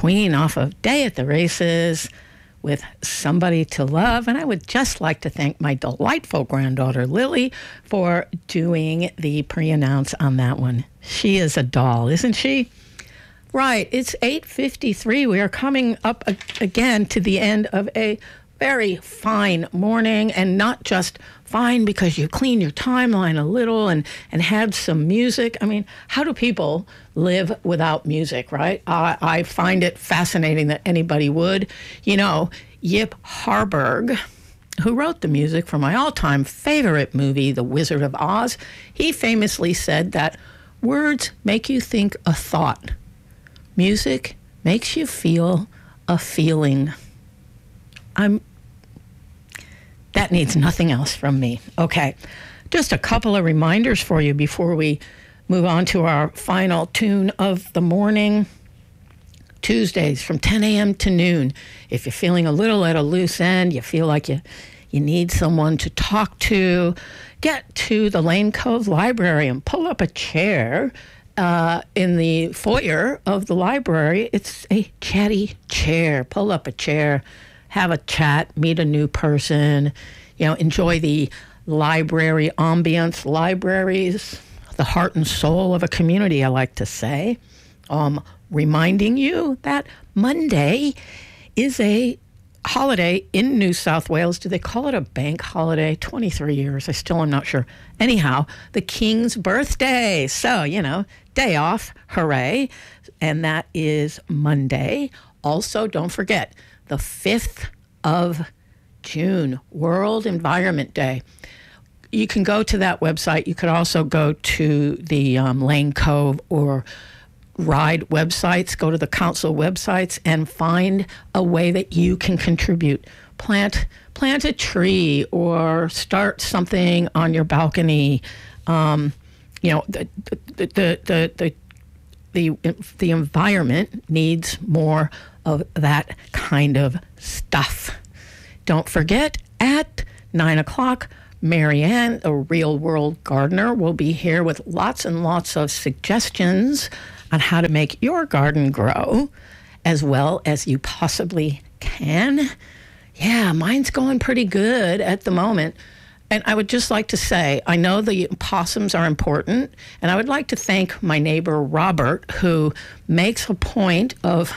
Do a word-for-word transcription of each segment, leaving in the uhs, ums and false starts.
Queen off of Day at the Races with Somebody to Love. And I would just like to thank my delightful granddaughter, Lily, for doing the pre-announce on that one. She is a doll, isn't she? Right, it's eight fifty-three. We are coming up again to the end of a very fine morning, and not just fine because you cleaned your timeline a little and, and had some music. I mean, how do people live without music, right? Uh, I find it fascinating that anybody would. You know, Yip Harburg, who wrote the music for my all-time favorite movie, The Wizard of Oz, he famously said that words make you think a thought. Music makes you feel a feeling. I'm, that needs nothing else from me. Okay, just a couple of reminders for you before we move on to our final tune of the morning. Tuesdays from ten a.m. to noon. If you're feeling a little at a loose end, you feel like you, you need someone to talk to, get to the Lane Cove Library and pull up a chair uh, in the foyer of the library. It's a chatty chair. Pull up a chair. Have a chat, meet a new person, you know, enjoy the library ambience. Libraries, the heart and soul of a community, I like to say. Um, reminding you that Monday is a holiday in New South Wales. Do they call it a bank holiday? twenty-three years, I still am not sure. Anyhow, the King's birthday. So, you know, day off, hooray. And that is Monday. Also, don't forget, the fifth of June, World Environment Day. You can go to that website. You could also go to the um, Lane Cove or Ride websites, go to the council websites and find a way that you can contribute. Plant plant a tree or start something on your balcony. Um, you know, the the the the the, the, the environment needs more of that kind of stuff. Don't forget, at nine o'clock, Marianne, a real world gardener, will be here with lots and lots of suggestions on how to make your garden grow as well as you possibly can. Yeah, mine's going pretty good at the moment. And I would just like to say, I know the possums are important, and I would like to thank my neighbor, Robert, who makes a point of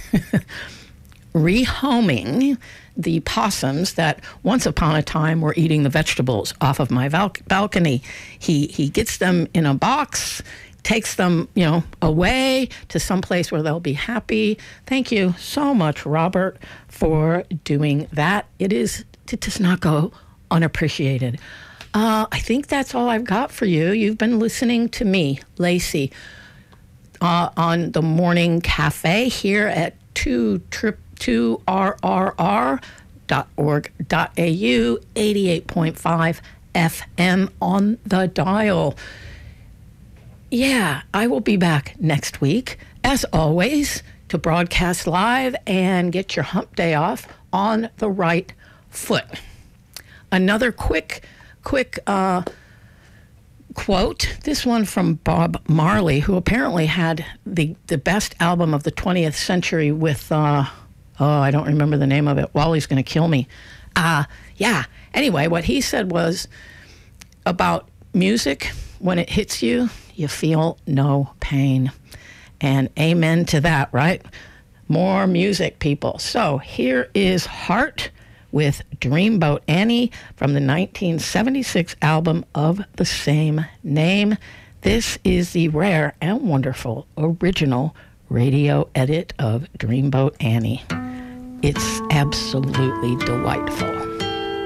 rehoming the possums that once upon a time were eating the vegetables off of my val- balcony. He he gets them in a box, takes them, you know, away to some place where they'll be happy. Thank you so much, Robert, for doing that. It is, it does not go unappreciated. Uh, I think that's all I've got for you. You've been listening to me, Lacey, uh, on the Morning Cafe here at two R R R dot org dot A U, eighty-eight point five F M on the dial. Yeah, I will be back next week, as always, to broadcast live and get your hump day off on the right foot. Another quick, quick uh, quote, this one from Bob Marley, who apparently had the, the best album of the twentieth century with, uh, oh, I don't remember the name of it. Wally's going to kill me. Uh, yeah, anyway, what he said was about music, when it hits you, you feel no pain. And amen to that, right? More music, people. So here is Heart with Dreamboat Annie from the nineteen seventy-six album of the same name. This is the rare and wonderful original radio edit of Dreamboat Annie. It's absolutely delightful.